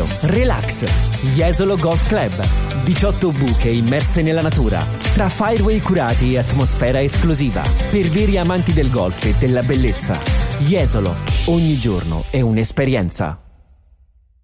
meglio. Relax. Jesolo Golf Club. 18 buche immerse nella natura, tra fireway curati e atmosfera esclusiva. Per veri amanti del golf e della bellezza. Jesolo. Ogni giorno è un'esperienza.